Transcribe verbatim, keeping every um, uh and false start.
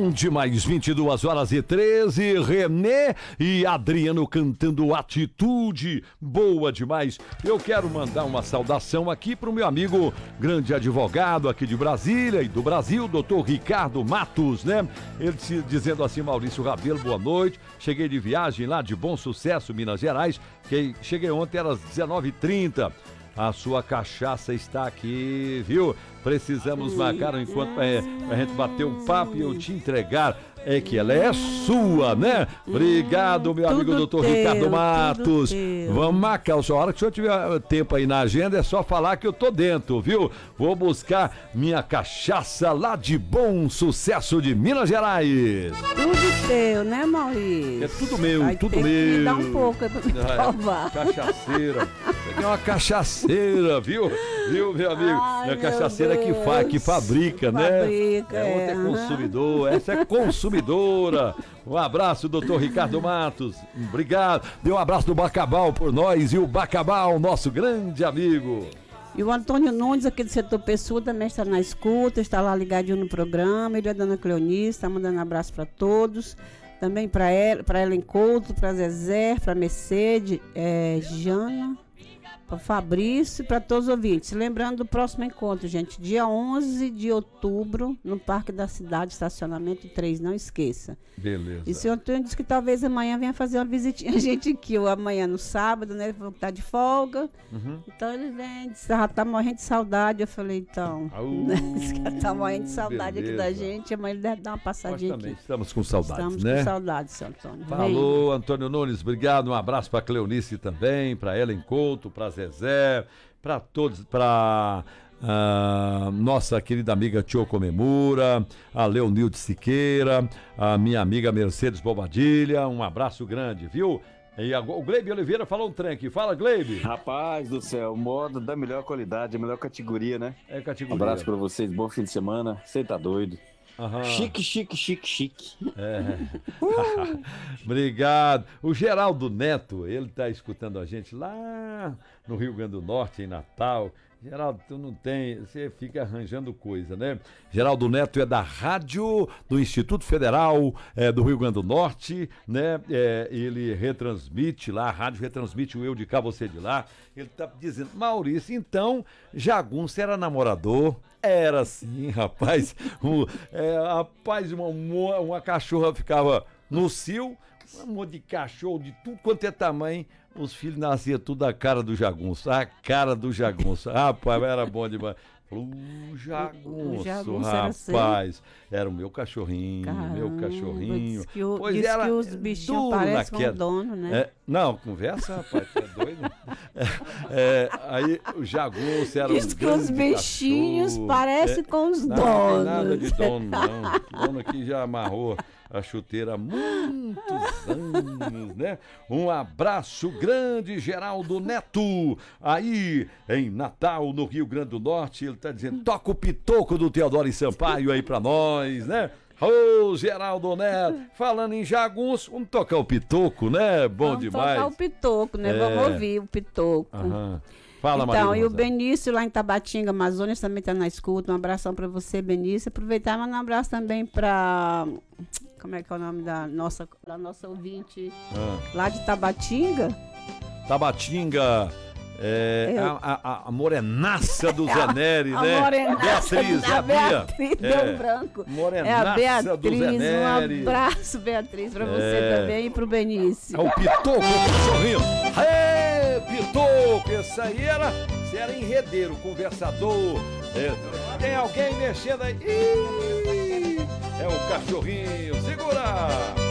Bom demais, vinte e duas horas e treze, Renê e Adriano cantando Atitude, boa demais. Eu quero mandar uma saudação aqui pro meu amigo, grande advogado aqui de Brasília e do Brasil, doutor Ricardo Matos, né? Ele se, dizendo assim, Maurício Rabelo, boa noite, cheguei de viagem lá de Bom Sucesso, Minas Gerais, que cheguei ontem às dezenove e trinta. A sua cachaça está aqui, viu? Precisamos marcar um encontro pra, pra gente bater um papo e eu te entregar. É que ela é sua, né? Obrigado, meu amigo doutor Ricardo Matos. Vamos marcar. A hora que o senhor tiver tempo aí na agenda, é só falar que eu tô dentro, viu? Vou buscar minha cachaça lá de Bom Sucesso de Minas Gerais. Tudo teu, né, Maurício? É tudo meu, Vai tudo ter meu. Que me dá um pouco aí pra me provar. Cachaceira. É uma cachaceira, viu? Viu, meu amigo? Ai, é a meu cachaceira que, fa que fabrica, que né? Fabrica, é, outra é consumidor, essa é consumidora. Um abraço, doutor Ricardo Matos. Obrigado. Dê um abraço do Bacabal por nós e o Bacabal, nosso grande amigo. E o Antônio Nunes, aqui do setor Pessoa, também está na escuta, está lá ligadinho no programa. Ele é a dona Cleonice, está mandando um abraço para todos. Também para ela, para Ellen Couto, para Zezé, para Mercedes, é, Jana, para Fabrício e para todos os ouvintes. Lembrando do próximo encontro, gente, dia onze de outubro, no Parque da Cidade, estacionamento três, não esqueça. Beleza. E o senhor Antônio disse que talvez amanhã venha fazer uma visitinha a gente aqui, ou amanhã no sábado, né? Ele falou que tá de folga. Uhum. Então ele vem, disse, já tá morrendo de saudade. Eu falei, então, né? Disse que tá morrendo de saudade beleza. Aqui da gente, amanhã ele deve dar uma passadinha. Nós também aqui. Estamos com saudades, estamos né? Estamos com saudades, seu Antônio. Falou, vem. Antônio Nunes, obrigado. Um abraço para Cleonice também, para Ellen Couto, para Zezé, para todos, para Uh, nossa querida amiga Tio Comemura, a Leonilde Siqueira, a minha amiga Mercedes Bobadilha, um abraço grande, viu? E a, o Gleibe Oliveira falou um trem aqui, fala Gleibe. Rapaz do céu, modo da melhor qualidade, a melhor categoria, né? É categoria. Um abraço pra vocês, bom fim de semana, você tá doido. Aham. Chique, chique, chique, chique. É. Uh. Obrigado. O Geraldo Neto, ele tá escutando a gente lá no Rio Grande do Norte, em Natal. Geraldo, tu não tem, você fica arranjando coisa, né? Geraldo Neto é da rádio do Instituto Federal é, do Rio Grande do Norte, né? É, ele retransmite lá, a rádio retransmite o Eu de Cá, Você de Lá. Ele tá dizendo, Maurício, então, Jagunço era namorador? Era sim, rapaz. Um, é, rapaz, uma, uma, uma cachorra ficava no cio, um monte de cachorro de tudo quanto é tamanho. Os filhos nasciam tudo da cara do Jagunço, a cara do Jagunço. Rapaz, era bom demais. O Jagunço, o Jagunço rapaz, era, era o meu cachorrinho, Caramba, meu cachorrinho. Que o, pois diz era que os bichinhos parecem com o dono, né? É, não, conversa, rapaz, você é doido? É, é, aí o Jagunço era diz um que os bichinhos parecem é, com os não, donos. Não tem nada de dono, não. O dono aqui já amarrou a chuteira há muitos anos, né? Um abraço grande, Geraldo Neto, aí em Natal, no Rio Grande do Norte. Ele tá dizendo, toca o pitoco do Teodoro e Sampaio aí pra nós, né? Ô, Geraldo Neto, falando em Jagunço, vamos tocar o pitoco, né? Bom vamos demais. Vamos tocar o pitoco, né? É. Vamos ouvir o pitoco. Aham. Fala, então, Maria e o Benício lá em Tabatinga, Amazônia, também está na escuta. Um abração para você, Benício. Aproveitar e mandar um abraço também para... Como é que é o nome da nossa, da nossa ouvinte ah. lá de Tabatinga? Tabatinga, é, é. A, a, a morenaça do Zé Nery, a, né? A morenaça, Beatriz, a Beatriz, deu é. branco. Morenaça é a Beatriz, do Zé Nery. Um abraço, Beatriz, para você é. também e para o Benício. É o Pitoco, o cachorrinho. Ê, Pitoco, esse aí era, esse era enredeiro, conversador. É, tem alguém mexendo aí? Ih, é o cachorrinho, segura!